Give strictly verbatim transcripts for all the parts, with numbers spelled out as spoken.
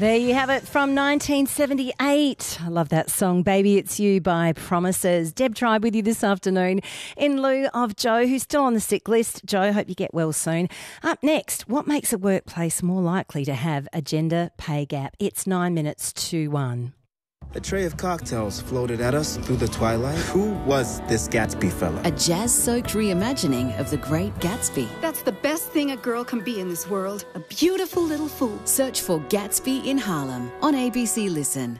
There you have it from nineteen seventy-eight. I love that song, Baby It's You by Promises. Deb Tribe with you this afternoon in lieu of Joe, who's still on the sick list. Joe, hope you get well soon. Up next, what makes a workplace more likely to have a gender pay gap? It's nine minutes to one. A tray of cocktails floated at us through the twilight. Who was this Gatsby fella? A jazz-soaked reimagining of The Great Gatsby. That's the best thing a girl can be in this world. A beautiful little fool. Search for Gatsby in Harlem on A B C Listen.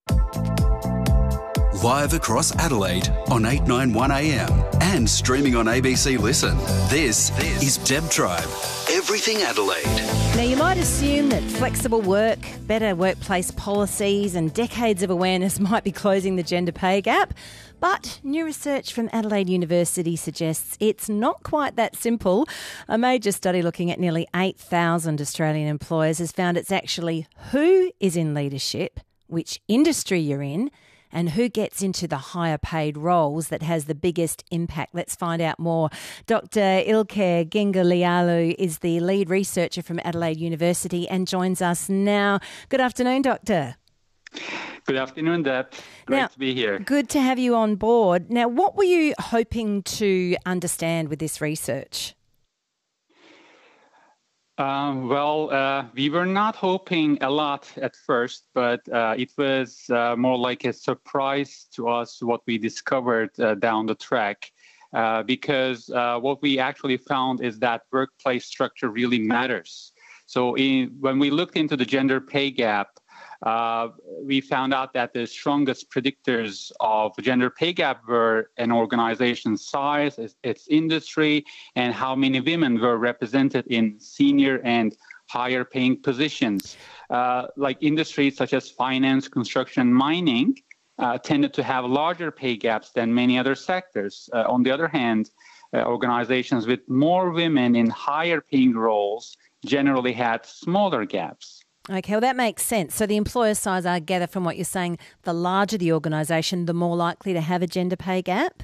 Live across Adelaide on eight ninety-one A M and streaming on A B C Listen. This, this is Deb Tribe. Everything Adelaide. Now, you might assume that flexible work, better workplace policies and decades of awareness might be closing the gender pay gap. But new research from Adelaide University suggests it's not quite that simple. A major study looking at nearly eight thousand Australian employers has found it's actually who is in leadership, which industry you're in, and who gets into the higher paid roles that has the biggest impact. Let's find out more. Doctor Ilker Gingalialu is the lead researcher from Adelaide University and joins us now. Good afternoon, Doctor. Good afternoon, Deb. Great now, to be here. Good to have you on board. Now, what were you hoping to understand with this research? Uh, well, uh, we were not hoping a lot at first, but uh, it was uh, more like a surprise to us what we discovered uh, down the track. Uh, because uh, what we actually found is that workplace structure really matters. So in, when we looked into the gender pay gap, Uh, we found out that the strongest predictors of gender pay gap were an organization's size, its, its industry, and how many women were represented in senior and higher paying positions. Uh, like industries such as finance, construction, mining uh, tended to have larger pay gaps than many other sectors. Uh, on the other hand, uh, organizations with more women in higher paying roles generally had smaller gaps. Okay, well, that makes sense. So the employer size, I gather from what you're saying, the larger the organisation, the more likely to have a gender pay gap?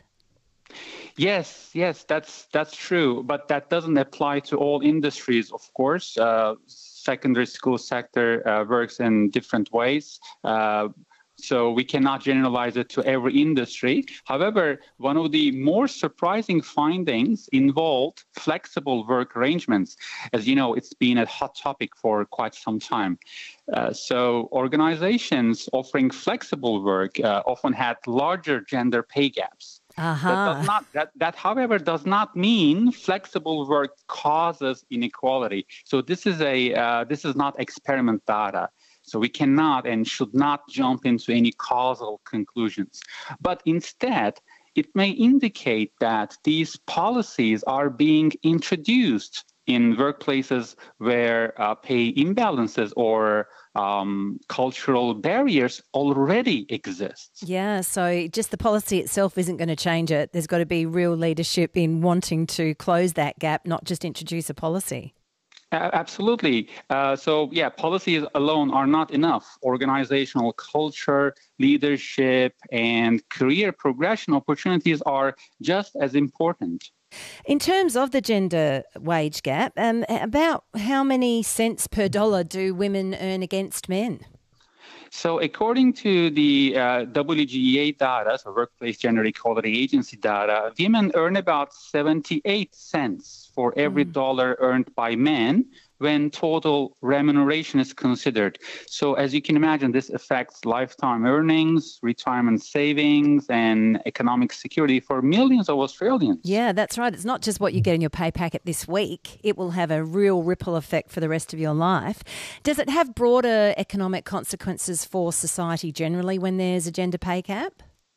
Yes, yes, that's that's true. But that doesn't apply to all industries, of course. Uh, secondary school sector uh, works in different ways. Uh, So we cannot generalize it to every industry. However, one of the more surprising findings involved flexible work arrangements. As you know, it's been a hot topic for quite some time. Uh, so organizations offering flexible work uh, often had larger gender pay gaps. Uh-huh. That, does not, that, that, however, does not mean flexible work causes inequality. So this is a uh, this is not experiment data. So we cannot and should not jump into any causal conclusions. But instead, it may indicate that these policies are being introduced in workplaces where uh, pay imbalances or um, cultural barriers already exist. Yeah, so just the policy itself isn't going to change it. There's got to be real leadership in wanting to close that gap, not just introduce a policy. Absolutely. Uh, so, yeah, policies alone are not enough. Organizational culture, leadership, and career progression opportunities are just as important. In terms of the gender wage gap, um, about how many cents per dollar do women earn against men? So according to the uh, W G E A data, so Workplace Gender Equality Agency data, women earn about seventy-eight cents for every mm. dollar earned by men when total remuneration is considered. So as you can imagine, this affects lifetime earnings, retirement savings, and economic security for millions of Australians. Yeah, that's right. It's not just what you get in your pay packet this week. It will have a real ripple effect for the rest of your life. Does it have broader economic consequences for society generally when there's a gender pay gap?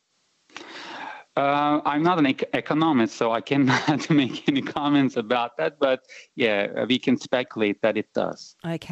Uh, I'm not an ec- economist, so I cannot make any comments about that. But yeah, we can speculate that it does. Okay.